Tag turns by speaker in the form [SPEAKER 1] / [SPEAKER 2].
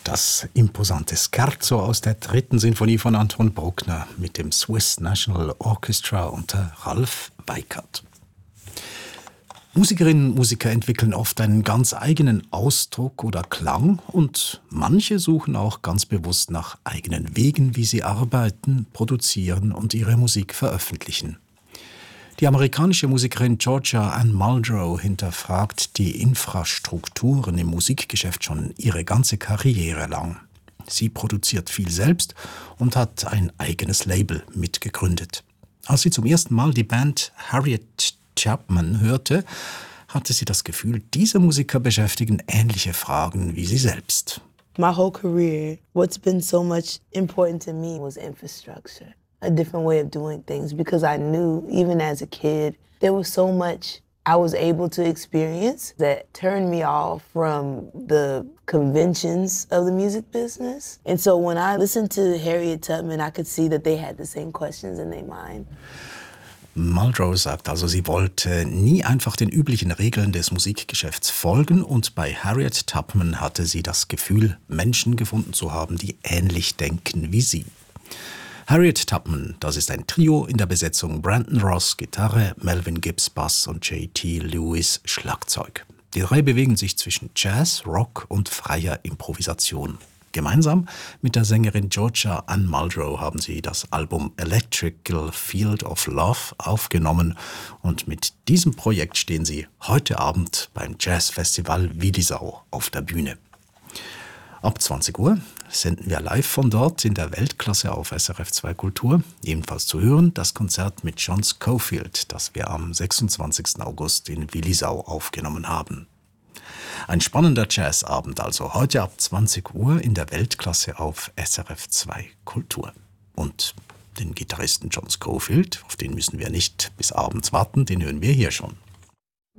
[SPEAKER 1] Das imposante Scherzo aus der 3. Sinfonie von Anton Bruckner mit dem Swiss National Orchestra unter Ralph Weikart. Musikerinnen und Musiker entwickeln oft einen ganz eigenen Ausdruck oder Klang und manche suchen auch ganz bewusst nach eigenen Wegen, wie sie arbeiten, produzieren und ihre Musik veröffentlichen. Die amerikanische Musikerin Georgia Ann Muldrow hinterfragt die Infrastrukturen im Musikgeschäft schon ihre ganze Karriere lang. Sie produziert viel selbst und hat ein eigenes Label mitgegründet. Als sie zum ersten Mal die Band Harriet Tubman hörte, hatte sie das Gefühl, diese Musiker beschäftigen ähnliche Fragen wie sie selbst.
[SPEAKER 2] My whole career, what's been so much important to me was infrastructure. A different way of doing things, because I knew, even as a kid, there was so much I was able to experience that turned me off from the conventions of the music business. And so when I listened to Harriet Tubman, I could see that they had the same questions in their mind.
[SPEAKER 1] Muldrow sagt also, sie wollte nie einfach den üblichen Regeln des Musikgeschäfts folgen und bei Harriet Tubman hatte sie das Gefühl, Menschen gefunden zu haben, die ähnlich denken wie sie. Harriet Tubman, das ist ein Trio in der Besetzung Brandon Ross Gitarre, Melvin Gibbs Bass und J.T. Lewis Schlagzeug. Die drei bewegen sich zwischen Jazz, Rock und freier Improvisation. Gemeinsam mit der Sängerin Georgia Ann Muldrow haben sie das Album Electrical Field of Love aufgenommen und mit diesem Projekt stehen sie heute Abend beim Jazzfestival Willisau auf der Bühne. Ab 20 Uhr senden wir live von dort in der Weltklasse auf SRF 2 Kultur. Ebenfalls zu hören das Konzert mit John Scofield, das wir am 26. August in Willisau aufgenommen haben. Ein spannender Jazzabend also heute ab 20 Uhr in der Weltklasse auf SRF 2 Kultur. Und den Gitarristen John Scofield, auf den müssen wir nicht bis abends warten, den hören wir hier schon.